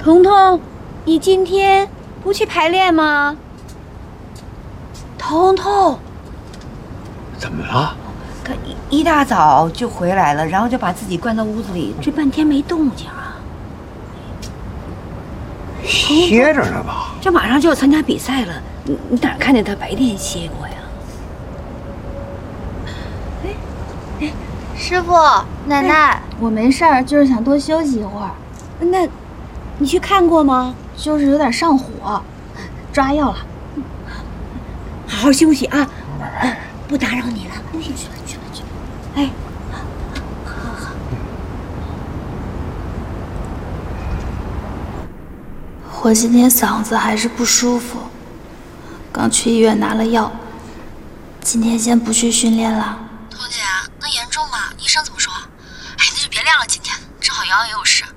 彤彤，你今天不去排练吗？彤彤， 怎么了？ 可一大早就回来了，然后就把自己关到屋子里，这半天没动静啊。 歇着呢吧？ 这马上就要参加比赛了，你哪看见他白天歇过呀？ 师傅，奶奶，我没事儿，就是想多休息一会儿。 那，你去看过吗？ 就是有点上火，抓药了。 好好休息啊！不打扰你了。去吧。哎，好。 我今天嗓子还是不舒服，刚去医院拿了药，今天先不去训练了。 彤姐，那严重吗？医生怎么说？哎，那就别练了，今天正好瑶瑶也有事。